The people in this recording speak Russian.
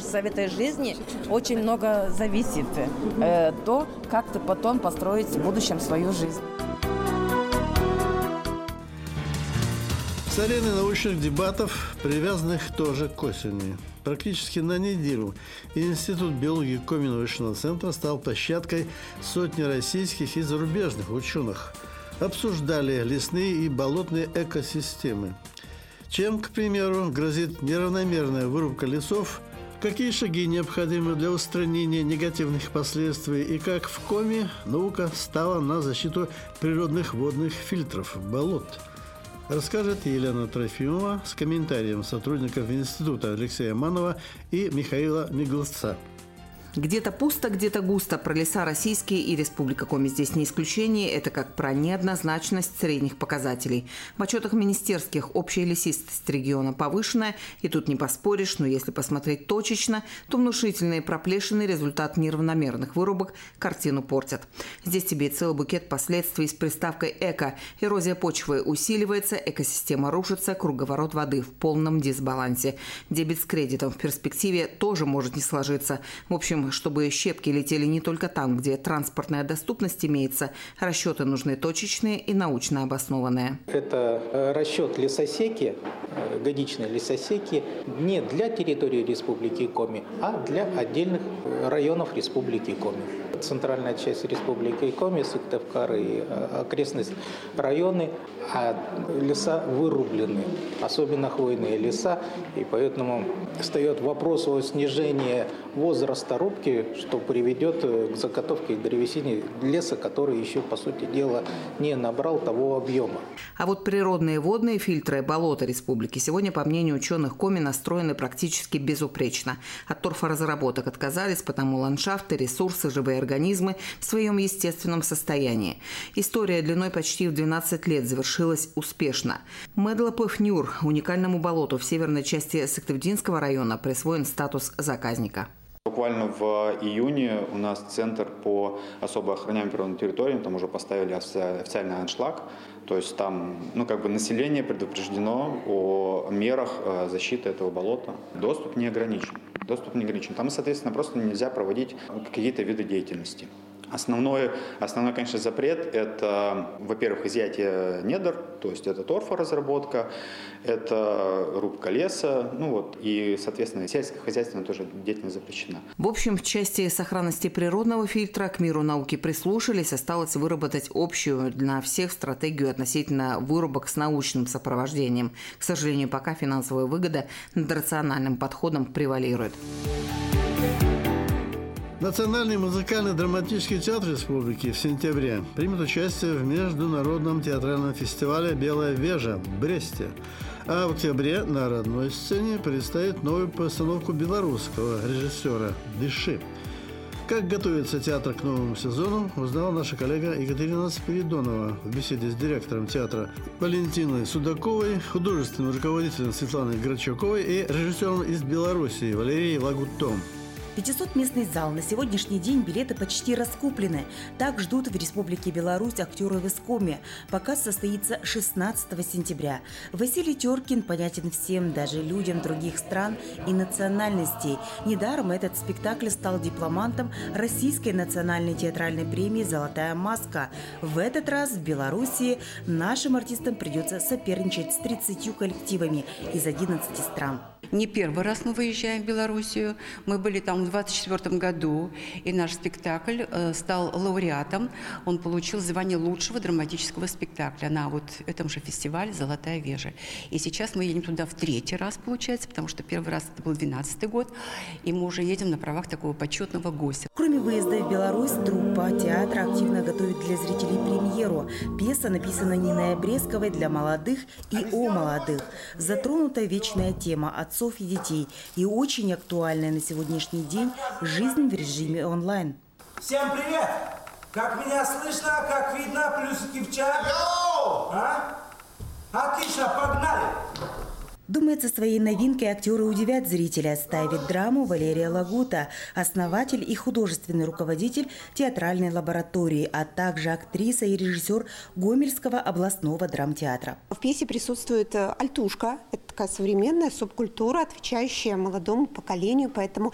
в этой жизни очень много зависит. То, как ты потом построить в будущем свою жизнь. С арены научных дебатов, привязанных тоже к осени. Практически на неделю Институт биологии Коми научного центра стал площадкой сотни российских и зарубежных ученых. Обсуждали лесные и болотные экосистемы. Чем, к примеру, грозит неравномерная вырубка лесов, какие шаги необходимы для устранения негативных последствий и как в Коми наука стала на защиту природных водных фильтров болот. Расскажет Елена Трофимова с комментарием сотрудников института Алексея Манова и Михаила Мигловца. Где-то пусто, где-то густо. Про леса российские и Республика Коми здесь не исключение. Это как про неоднозначность средних показателей. В отчетах министерских общая лесистость региона повышенная. И тут не поспоришь, но если посмотреть точечно, то внушительные проплешины – результат неравномерных вырубок, картину портят. Здесь тебе и целый букет последствий с приставкой «эко». Эрозия почвы усиливается, экосистема рушится, круговорот воды в полном дисбалансе. Дебет с кредитом в перспективе тоже может не сложиться. В общем, чтобы щепки летели не только там, где транспортная доступность имеется, расчеты нужны точечные и научно обоснованные. Это расчет лесосеки, годичной лесосеки не для территории Республики Коми, а для отдельных районов Республики Коми. Центральная часть Республики Коми, Сыктывкар и окрестные районы, а леса вырублены, особенно хвойные леса, и поэтому встает вопрос о снижении возраста рубки, что приведет к заготовке древесины леса, который еще, по сути дела, не набрал того объема. А вот природные водные фильтры болота республики сегодня, по мнению ученых Коми, настроены практически безупречно. От торфоразработок отказались, потому ландшафты, ресурсы, живые организмы в своем естественном состоянии. История длиной почти в 12 лет завершилась успешно. Медлопыхнюр, уникальному болоту в северной части Сыктывдинского района, присвоен статус заказника. Буквально в июне у нас Центр по особо охраняемым природным территориям, там уже поставили официальный аншлаг. То есть там население предупреждено о мерах защиты этого болота. Доступ не ограничен. Там, соответственно, просто нельзя проводить какие-то виды деятельности. Основной, конечно, запрет – это, во-первых, изъятие недр, то есть это торфоразработка, это рубка леса, и, соответственно, сельскохозяйственная тоже деятельность запрещена. В общем, в части сохранности природного фильтра к миру науки прислушались, осталось выработать общую для всех стратегию относительно вырубок с научным сопровождением. К сожалению, пока финансовая выгода над рациональным подходом превалирует. Национальный музыкальный драматический театр республики в сентябре примет участие в международном театральном фестивале «Белая вежа» в Бресте. А в октябре на родной сцене представит новую постановку белорусского режиссера «Дыши». Как готовится театр к новому сезону, узнала наша коллега Екатерина Спиридонова в беседе с директором театра Валентиной Судаковой, художественным руководителем Светланой Грачаковой и режиссером из Белоруссии Валерией Лагутом. 500-местный зал. На сегодняшний день билеты почти раскуплены. Так ждут в Республике Беларусь актеры из Коми. Показ состоится 16 сентября. Василий Теркин понятен всем, даже людям других стран и национальностей. Недаром этот спектакль стал дипломантом Российской национальной театральной премии «Золотая маска». В этот раз в Беларуси нашим артистам придется соперничать с 30 коллективами из 11 стран. Не первый раз мы выезжаем в Белоруссию. Мы были там в 2024 году, и наш спектакль стал лауреатом. Он получил звание лучшего драматического спектакля на этом же фестивале «Золотая вежа». И сейчас мы едем туда в 3-й раз, получается, потому что первый раз это был 2012 год, и мы уже едем на правах такого почетного гостя. Кроме выезда в Беларусь, труппа театра активно готовит для зрителей премьеру. Пьеса написана Ниной Обрезковой для молодых и о молодых. Затронута вечная тема отцов и детей и очень актуальная на сегодняшний день жизнь в режиме онлайн. Всем привет! Как меня слышно, как видно, плюсики в чат? Отлично, погнали! Думается, своей новинкой актеры удивят зрителя. Ставит драму Валерия Лагута, основатель и художественный руководитель театральной лаборатории, а также актриса и режиссер Гомельского областного драмтеатра. В пьесе присутствует альтушка. Это такая современная субкультура, отвечающая молодому поколению, поэтому